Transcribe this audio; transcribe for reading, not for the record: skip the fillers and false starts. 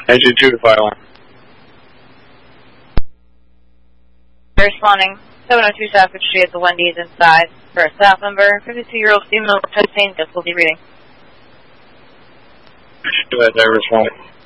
Engine 2 to fire line. Responding 702 Southwood Street at the Wendy's inside for a staff member, 52-year-old female testing difficulty reading. Go ahead, I respond.